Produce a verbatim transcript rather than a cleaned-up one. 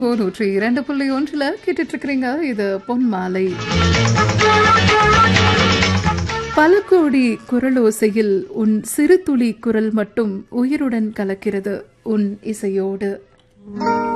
நூற்றி இரண்டு புள்ளி ஒன்றுல கேட்டுட்டு இருக்கிறீங்க. இது பொன் மாலை. பல கோடி குரலோசையில் உன் சிறு துளி குரல் மட்டும் உயிருடன் கலக்கிறது உன் இசையோடு.